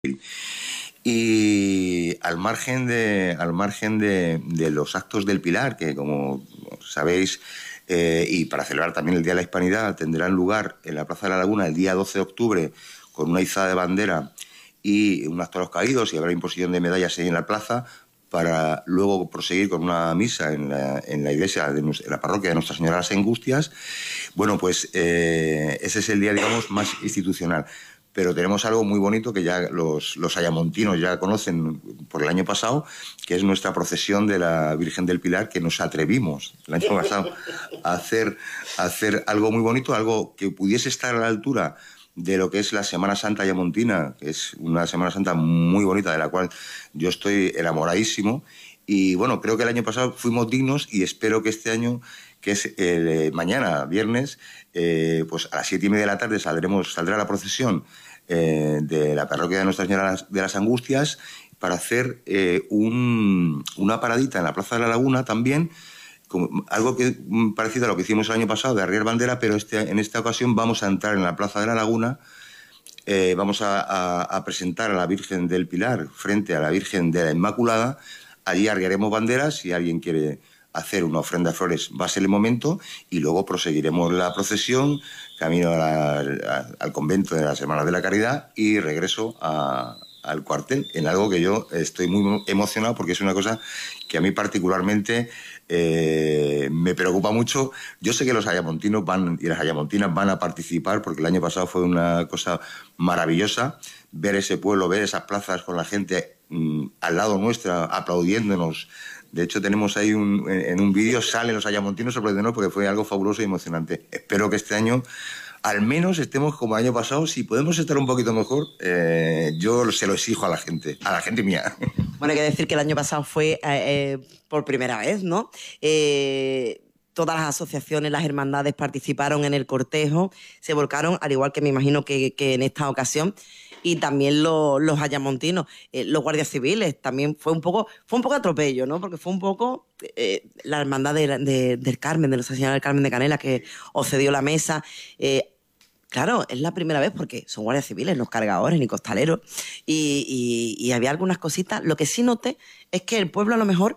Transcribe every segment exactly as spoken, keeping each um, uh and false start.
Y al margen de, al margen de, de los actos del Pilar, que como sabéis, eh, y para celebrar también el Día de la Hispanidad, tendrán lugar en la Plaza de la Laguna el día doce de octubre con una izada de bandera y un acto a los caídos, y habrá imposición de medallas ahí en la plaza, para luego proseguir con una misa en la, en la iglesia, de, en la parroquia de Nuestra Señora de las Angustias. Bueno, pues eh, ese es el día, digamos, más institucional. Pero tenemos algo muy bonito que ya los, los ayamontinos ya conocen por el año pasado, que es nuestra procesión de la Virgen del Pilar, que nos atrevimos el año pasado a hacer, a hacer algo muy bonito, algo que pudiese estar a la altura de lo que es la Semana Santa ayamontina, que es una Semana Santa muy bonita, de la cual yo estoy enamoradísimo. Y bueno, creo que el año pasado fuimos dignos, y espero que este año, que es el, eh, mañana, viernes, eh, pues a las siete y media de la tarde saldremos, saldrá la procesión eh, de la parroquia de Nuestra Señora de las Angustias, para hacer eh, un, una paradita en la Plaza de la Laguna también, como, algo que, parecido a lo que hicimos el año pasado de arriar bandera, pero este, en esta ocasión vamos a entrar en la Plaza de la Laguna. Eh, vamos a, a, a presentar a la Virgen del Pilar frente a la Virgen de la Inmaculada. Allí arriaremos banderas. Si alguien quiere hacer una ofrenda de flores, va a ser el momento, y luego proseguiremos la procesión camino a la, a, al convento de las Hermanas de la Caridad y regreso a, al cuartel, en algo que yo estoy muy emocionado, porque es una cosa que a mí particularmente eh, me preocupa mucho. Yo sé que los ayamontinos van, y las ayamontinas van a participar, porque el año pasado fue una cosa maravillosa ver ese pueblo, ver esas plazas con la gente mmm, al lado nuestra, aplaudiéndonos. De hecho, tenemos ahí un, en un vídeo, salen los ayamontinos aplaudiéndonos, porque fue algo fabuloso y emocionante. Espero que este año al menos estemos como el año pasado. Si podemos estar un poquito mejor, eh, yo se lo exijo a la gente, a la gente mía. Bueno, hay que decir que el año pasado fue eh, eh, por primera vez, ¿no? Eh, todas las asociaciones, las hermandades participaron en el cortejo, se volcaron, al igual que me imagino que, que en esta ocasión, y también lo, los ayamontinos, eh, los guardias civiles. También fue un poco, fue un poco atropello, ¿no? Porque fue un poco eh, la hermandad de, de, del Carmen, de Nuestra Señora del Carmen de Canela, que os cedió la mesa. Eh, Claro, es la primera vez, porque son guardias civiles, no cargadores ni costaleros, y, y, y había algunas cositas. Lo que sí noté es que el pueblo a lo mejor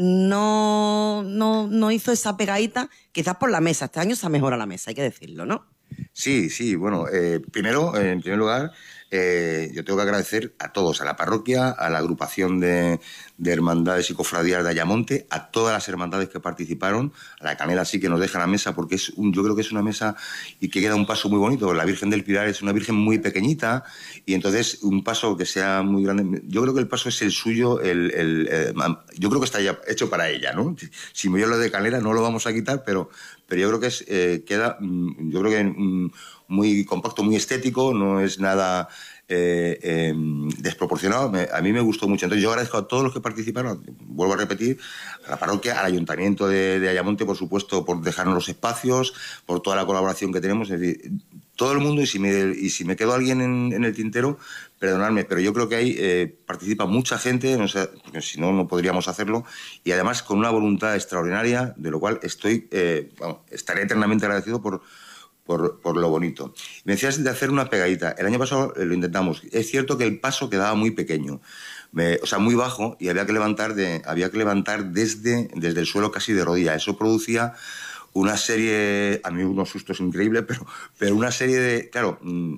no, no, no hizo esa pegadita, quizás por la mesa. Este año se ha mejorado la mesa, hay que decirlo, ¿no? Sí, sí, bueno, eh, primero, en primer lugar, eh, yo tengo que agradecer a todos, a la parroquia, a la agrupación de, de hermandades y cofradías de Ayamonte, a todas las hermandades que participaron, a la Canela sí que nos deja la mesa, porque es un, yo creo que es una mesa y que queda un paso muy bonito. La Virgen del Pilar es una virgen muy pequeñita, y entonces un paso que sea muy grande, yo creo que el paso es el suyo, el, el, el, yo creo que está ya hecho para ella, ¿no? Si me oye lo de Canela no lo vamos a quitar, pero, pero yo creo que es, eh, queda, yo creo que mm, muy compacto, muy estético, no es nada eh, eh, desproporcionado. Me, a mí me gustó mucho. Entonces yo agradezco a todos los que participaron, vuelvo a repetir, a la parroquia, al ayuntamiento de, de Ayamonte, por supuesto, por dejarnos los espacios, por toda la colaboración que tenemos. Es decir, todo el mundo, y si me, y si me quedó alguien en, en el tintero, perdonadme, pero yo creo que ahí eh, participa mucha gente, no sé, porque si no, no podríamos hacerlo, y además con una voluntad extraordinaria, de lo cual estoy, eh, bueno, estaré eternamente agradecido por Por, por lo bonito. Me decías de hacer una pegadita. El año pasado lo intentamos. Es cierto que el paso quedaba muy pequeño, me, o sea, muy bajo, y había que levantar, de, había que levantar desde, desde el suelo casi de rodilla. Eso producía una serie, a mí unos sustos increíbles, pero, pero una serie de, claro,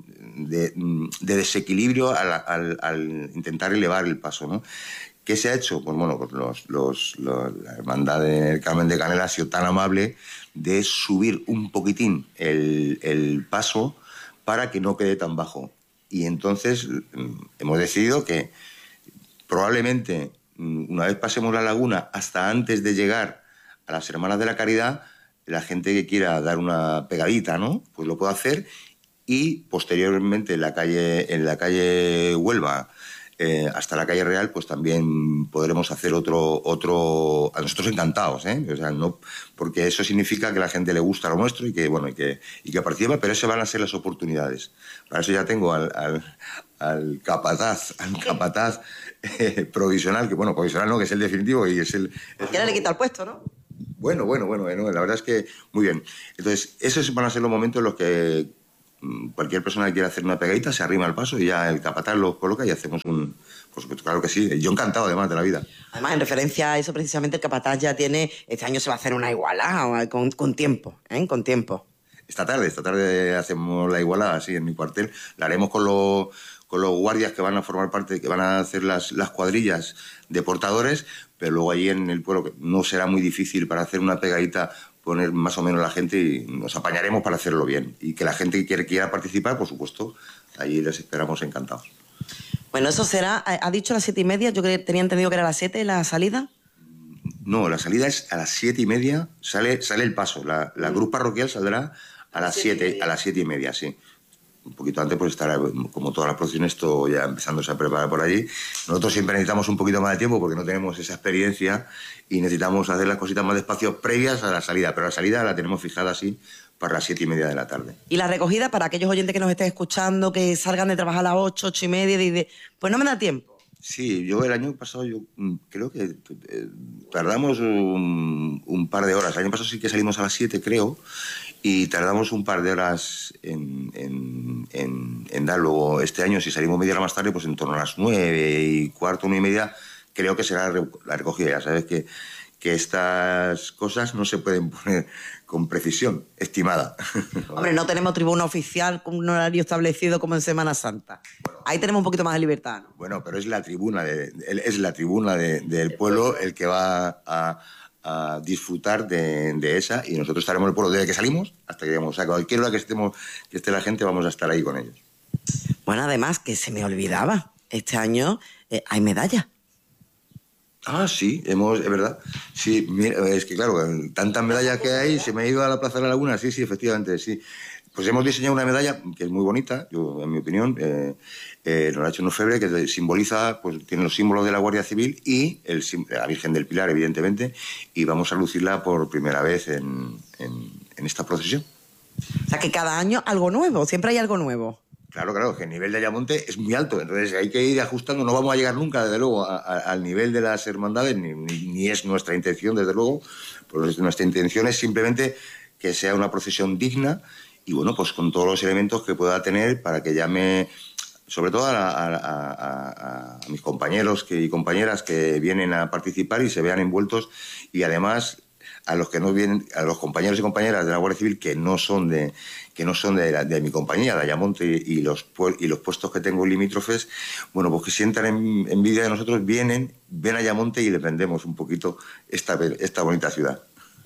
de, de desequilibrio al, al, al intentar elevar el paso, ¿no? ¿Qué se ha hecho? Pues bueno, pues los, los, los, la hermandad del Carmen de Canela ha sido tan amable de subir un poquitín el, el paso para que no quede tan bajo. Y entonces hemos decidido que probablemente una vez pasemos la laguna, hasta antes de llegar a las Hermanas de la Caridad, la gente que quiera dar una pegadita, ¿no?, pues lo puede hacer. Y posteriormente en la calle, en la calle Huelva, Eh, hasta la calle Real, pues también podremos hacer otro, otro, a nosotros encantados, ¿eh? O sea, no, porque eso significa que a la gente le gusta lo nuestro y que, bueno, y que, y que participa, pero esas van a ser las oportunidades. Para eso ya tengo al, al, al capataz, al capataz eh, provisional, que bueno, provisional no, que es el definitivo y es el... Es ¿Quién le quita el puesto, no? Bueno, bueno, bueno, bueno, la verdad es que muy bien. Entonces, esos van a ser los momentos en los que cualquier persona que quiera hacer una pegadita se arrima al paso y ya el capataz lo coloca y hacemos un... Por supuesto, claro que sí. Yo encantado, además, de la vida. Además, en referencia a eso, precisamente, el capataz ya tiene... Este año se va a hacer una igualada con, con tiempo, ¿eh? Con tiempo. Esta tarde, esta tarde hacemos la igualada, así, en mi cuartel. La haremos con los, con los guardias que van a formar parte, que van a hacer las, las cuadrillas de portadores, pero luego allí en el pueblo, que no será muy difícil para hacer una pegadita, poner más o menos la gente y nos apañaremos para hacerlo bien. Y que la gente que quiera, quiera participar, por supuesto, allí les esperamos encantados. Bueno, eso será, ha dicho a las siete y media, yo creo que tenía entendido que era a las siete la salida. No, la salida es a las siete y media, sale, sale el paso. La, la cruz parroquial saldrá a las siete, a las siete y media, sí. Un poquito antes pues estará, como todas las producciones, todo ya empezándose a preparar por allí. Nosotros siempre necesitamos un poquito más de tiempo porque no tenemos esa experiencia y necesitamos hacer las cositas más despacio previas a la salida, pero la salida la tenemos fijada así para las siete y media de la tarde. Y la recogida, para aquellos oyentes que nos estén escuchando, que salgan de trabajar a las ocho, ocho y media, y de, pues no me da tiempo. Sí, yo el año pasado yo creo que eh, tardamos un, un par de horas. El año pasado sí que salimos a las siete, creo, y tardamos un par de horas en, en, en, en dar. Luego este año, si salimos media hora más tarde, pues en torno a las nueve y cuarto, una y media, creo que será la recogida. Ya sabes que, que estas cosas no se pueden poner con precisión estimada. Hombre, no tenemos tribuna oficial con un horario establecido como en Semana Santa. Bueno, ahí tenemos un poquito más de libertad, ¿no? Bueno, pero es la tribuna, de, es la tribuna de, del pueblo el que va a, a disfrutar de, de esa, y nosotros estaremos en el pueblo desde que salimos hasta que llegamos. O sea, cualquier hora que, estemos, que esté la gente vamos a estar ahí con ellos. Bueno, además, que se me olvidaba, este año eh, hay medallas. Ah, sí, hemos, es verdad. Sí, mira, es que claro, tantas medallas que hay, se me ha ido a la Plaza de la Laguna, sí, sí, efectivamente, sí. Pues hemos diseñado una medalla que es muy bonita, yo, en mi opinión, eh, eh, nos la ha hecho un orfebre que simboliza, pues tiene los símbolos de la Guardia Civil y el, la Virgen del Pilar, evidentemente, y vamos a lucirla por primera vez en, en, en esta procesión. O sea, que cada año algo nuevo, siempre hay algo nuevo. Claro, claro, que el nivel de Ayamonte es muy alto, entonces hay que ir ajustando, no vamos a llegar nunca, desde luego, a, a, al nivel de las hermandades, ni, ni, ni es nuestra intención, desde luego, pues nuestra intención es simplemente que sea una procesión digna y, bueno, pues con todos los elementos que pueda tener para que llame, sobre todo a, a, a, a, a mis compañeros que, y compañeras que vienen a participar y se vean envueltos, y además a los que no vienen, a los compañeros y compañeras de la Guardia Civil que no son de que no son de, la, de mi compañía, de Ayamonte, y los y los puestos que tengo limítrofes, bueno, pues que sientan en, envidia de nosotros, vienen, ven a Ayamonte y les vendemos un poquito esta, esta bonita ciudad.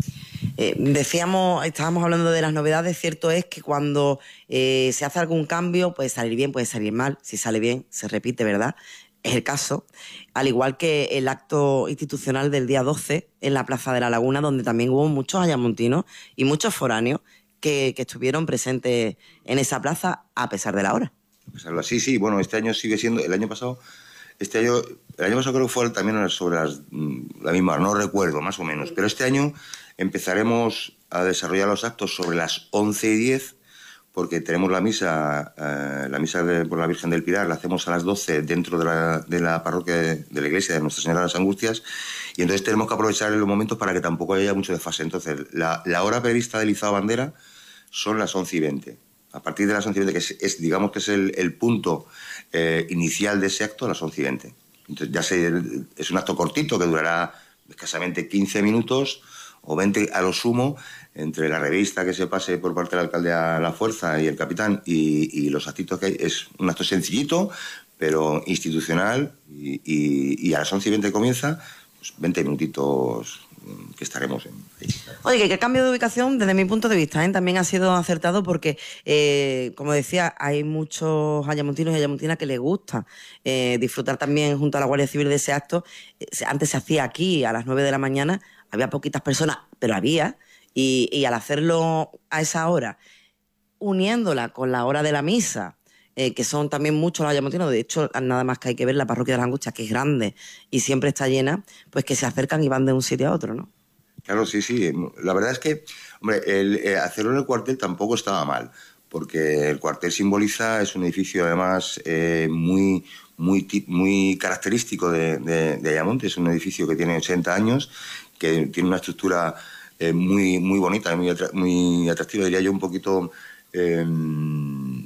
Eh, decíamos, estábamos hablando de las novedades, cierto es que cuando eh, se hace algún cambio puede salir bien, puede salir mal, si sale bien se repite, ¿verdad? Es el caso, al igual que el acto institucional del día doce en la Plaza de la Laguna, donde también hubo muchos ayamontinos y muchos foráneos que, que estuvieron presentes en esa plaza a pesar de la hora. Pues algo así, sí, bueno, este año sigue siendo, el año pasado, este año, el año pasado creo que fue también sobre las, la misma, no recuerdo más o menos, pero este año empezaremos a desarrollar los actos sobre las once y diez, porque tenemos la misa, eh, la misa de, por la Virgen del Pilar, la hacemos a las doce dentro de la, de la parroquia de, de la iglesia de Nuestra Señora de las Angustias, y entonces tenemos que aprovechar los momentos para que tampoco haya mucho desfase. Entonces, la, la hora prevista del izado bandera son las once y veinte. A partir de las once y veinte, que es, es digamos que es el, el punto eh, inicial de ese acto, las once y veinte. Entonces, ya se, es un acto cortito que durará escasamente quince minutos o veinte a lo sumo, entre la revista que se pase por parte del alcalde a la fuerza y el capitán y, y los actitos que hay. Es un acto sencillito, pero institucional, y, y, y a las once y veinte comienza, pues veinte minutitos que estaremos en ahí. Oye, que el cambio de ubicación, desde mi punto de vista, ¿eh? también ha sido acertado porque, eh, como decía, hay muchos ayamontinos y ayamontinas que les gusta eh, disfrutar también junto a la Guardia Civil de ese acto. Antes se hacía aquí a las nueve de la mañana, había poquitas personas, pero había, y, y al hacerlo a esa hora, uniéndola con la hora de la misa, eh, que son también muchos los ayamontinos, de hecho, nada más que hay que ver la parroquia de las Angustias, que es grande y siempre está llena, pues que se acercan y van de un sitio a otro, ¿no? Claro, sí, sí. La verdad es que, hombre, el, eh, hacerlo en el cuartel tampoco estaba mal, porque el cuartel simboliza, es un edificio además eh, muy, muy, muy característico de, de, de Ayamonte. Es un edificio que tiene ochenta años, que tiene una estructura eh, muy, muy bonita, muy, atra muy atractiva, diría yo, un poquito... Eh,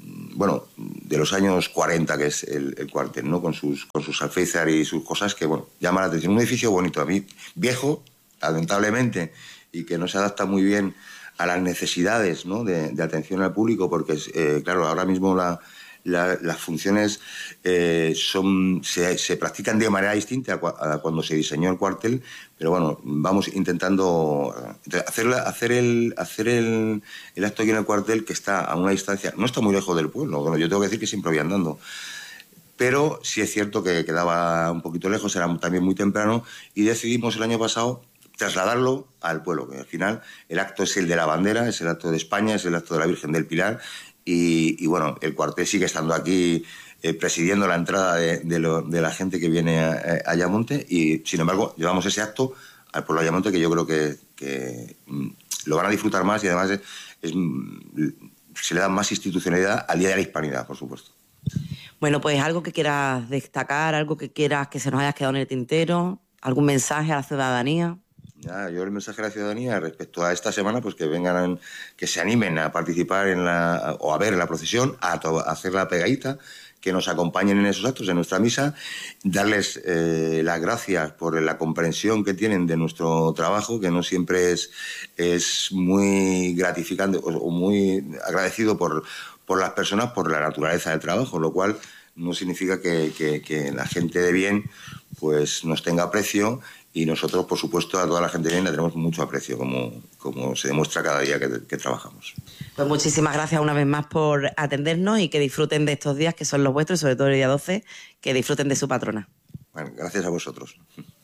bueno, de los años cuarenta, que es el, el cuartel, ¿no? Con sus, con sus alféizar y sus cosas que, bueno, llama la atención. Un edificio bonito, a mí, viejo, lamentablemente, y que no se adapta muy bien a las necesidades, ¿no? de, de atención al público, porque, eh, claro, ahora mismo la, la, las funciones eh, son se, se practican de manera distinta a, a cuando se diseñó el cuartel, pero bueno, vamos intentando hacer, hacer, el, hacer el, el acto aquí en el cuartel, que está a una distancia, no está muy lejos del pueblo, bueno, yo tengo que decir que siempre voy andando, pero sí es cierto que quedaba un poquito lejos, era también muy temprano, y decidimos el año pasado trasladarlo al pueblo, que al final el acto es el de la bandera, es el acto de España, es el acto de la Virgen del Pilar, y, y bueno, el cuartel sigue estando aquí eh, presidiendo la entrada de, de, lo, de la gente que viene a, a Ayamonte, y sin embargo llevamos ese acto al pueblo de Ayamonte, que yo creo que, que mm, lo van a disfrutar más, y además es, es, se le da más institucionalidad al Día de la Hispanidad, por supuesto. Bueno, pues algo que quieras destacar, algo que quieras que se nos haya quedado en el tintero, algún mensaje a la ciudadanía. Ya, yo el mensaje a la ciudadanía respecto a esta semana, pues que vengan, que se animen a participar en la, o a ver la procesión, a, to, a hacer la pegadita, que nos acompañen en esos actos, en nuestra misa, darles eh, las gracias por la comprensión que tienen de nuestro trabajo, que no siempre es, es muy gratificante o, o muy agradecido por, por las personas, por la naturaleza del trabajo, lo cual no significa que, que, que la gente de bien pues nos tenga aprecio, y nosotros, por supuesto, a toda la gente de bien le tenemos mucho aprecio, como, como se demuestra cada día que, que trabajamos. Pues muchísimas gracias una vez más por atendernos, y que disfruten de estos días que son los vuestros, y sobre todo el día doce, que disfruten de su patrona. Bueno, gracias a vosotros.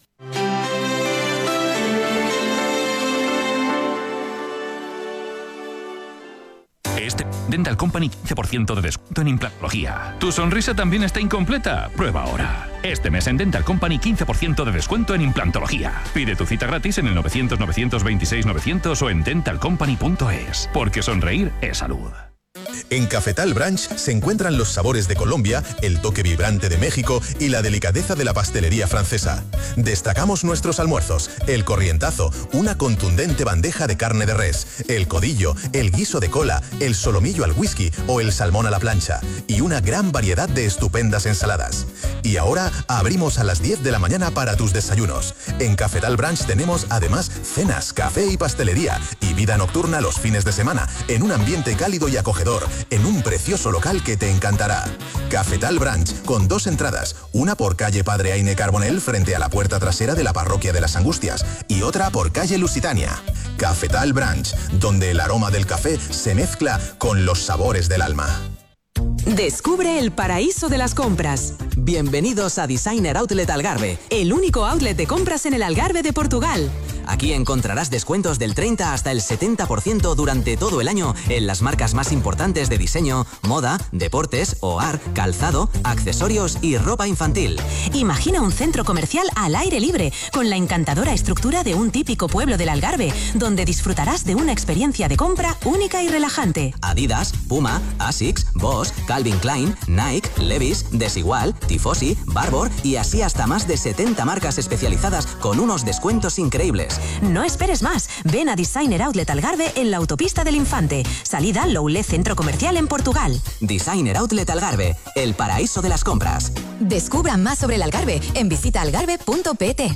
Este Dental Company, quince por ciento de descuento en implantología. ¿Tu sonrisa también está incompleta? Prueba ahora. Este mes en Dental Company, quince por ciento de descuento en implantología. Pide tu cita gratis en el novecientos, novecientos veintiséis, novecientos o en dental company punto es. Porque sonreír es salud. En Cafetal Branch se encuentran los sabores de Colombia, el toque vibrante de México y la delicadeza de la pastelería francesa. Destacamos nuestros almuerzos: el corrientazo, una contundente bandeja de carne de res, el codillo, el guiso de cola, el solomillo al whisky o el salmón a la plancha, y una gran variedad de estupendas ensaladas. Y ahora abrimos a las diez de la mañana para tus desayunos. En Cafetal Branch tenemos además cenas, café y pastelería, y vida nocturna los fines de semana, en un ambiente cálido y acogedor, en un precioso local que te encantará. Cafetal Branch, con dos entradas, una por calle Padre Aine Carbonell frente a la puerta trasera de la Parroquia de las Angustias, y otra por calle Lusitania. Cafetal Branch, donde el aroma del café se mezcla con los sabores del alma. Descubre el paraíso de las compras. Bienvenidos a Designer Outlet Algarve, el único outlet de compras en el Algarve de Portugal. Aquí encontrarás descuentos del treinta hasta el setenta por ciento durante todo el año en las marcas más importantes de diseño, moda, deportes, hogar, calzado, accesorios y ropa infantil. Imagina un centro comercial al aire libre, con la encantadora estructura de un típico pueblo del Algarve, donde disfrutarás de una experiencia de compra única y relajante. Adidas, Puma, Asics, Bosch, Calvin Klein, Nike, Levi's, Desigual, Tifosi, Barbour y así hasta más de setenta marcas especializadas con unos descuentos increíbles. No esperes más, ven a Designer Outlet Algarve en la autopista del Infante, salida Loulé Centro Comercial en Portugal. Designer Outlet Algarve, el paraíso de las compras. Descubran más sobre el Algarve en visita algarve punto pt.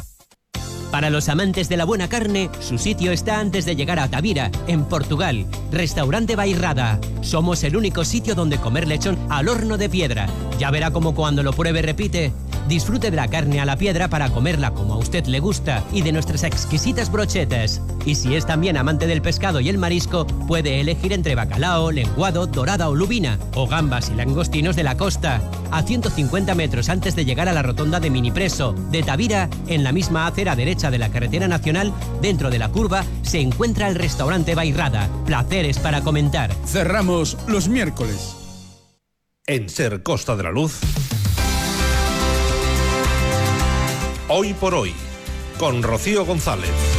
Para los amantes de la buena carne, su sitio está antes de llegar a Tavira, en Portugal. Restaurante Bairrada. Somos el único sitio donde comer lechón al horno de piedra. Ya verá cómo cuando lo pruebe repite. Disfrute de la carne a la piedra para comerla como a usted le gusta y de nuestras exquisitas brochetas. Y si es también amante del pescado y el marisco, puede elegir entre bacalao, lenguado, dorada o lubina, o gambas y langostinos de la costa. A ciento cincuenta metros antes de llegar a la rotonda de Minipreso, de Tavira, en la misma acera derecha de la carretera nacional, dentro de la curva, se encuentra el restaurante Bairrada. Placeres para comentar. Cerramos los miércoles. En Ser Costa de la Luz, Hoy por Hoy, con Rocío González.